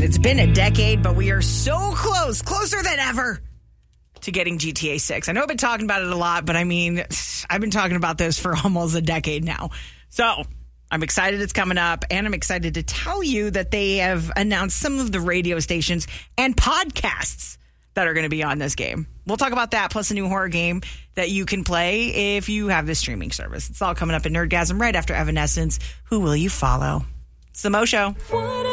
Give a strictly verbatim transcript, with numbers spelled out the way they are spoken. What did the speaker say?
It's been a decade, but we are so close, closer than ever to getting G T A six. I know I've been talking about it a lot, but I mean, I've been talking about this for almost a decade now. So I'm excited it's coming up, and I'm excited to tell you that they have announced some of the radio stations and podcasts that are going to be on this game. We'll talk about that, plus a new horror game that you can play if you have this streaming service. It's all coming up in Nerdgasm right after Evanescence. Who will you follow? It's the Mo Show.